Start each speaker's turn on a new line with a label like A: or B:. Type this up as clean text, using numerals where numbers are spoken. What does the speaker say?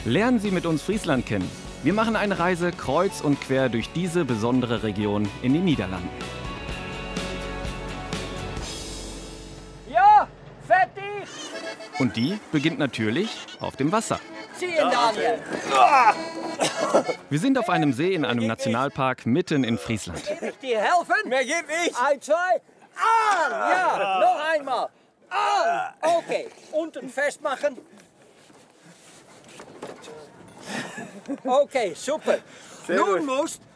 A: Lernen Sie mit uns Friesland kennen. Wir machen eine Reise kreuz und quer durch diese besondere Region in den Niederlanden.
B: Ja, fertig!
A: Und die beginnt natürlich auf dem Wasser.
B: Ziehen, Daniel!
A: Wir sind auf einem See in einem Nationalpark mitten in Friesland.
B: Kann ich dir helfen?
C: Mehr gebe ich.
B: 1, 2, an! Ja, noch einmal. An! Okay, unten festmachen. Okay, super.
C: Sehr
B: Nun
C: gut.
B: musst